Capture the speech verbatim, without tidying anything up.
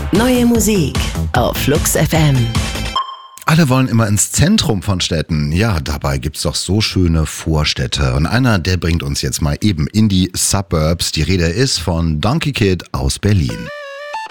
Neue Musik auf Flux F M. Alle wollen immer ins Zentrum von Städten. Ja, dabei gibt's doch so schöne Vorstädte. Und einer, der bringt uns jetzt mal eben in die Suburbs. Die Rede ist von Donkey Kid aus Berlin.